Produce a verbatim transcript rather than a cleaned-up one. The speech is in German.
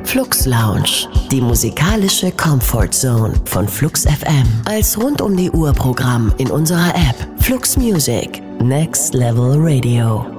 Flux Lounge, die musikalische Comfort Zone von Flux F M. Als rund um die Uhr Programm in unserer App Flux Music. Next Level Radio.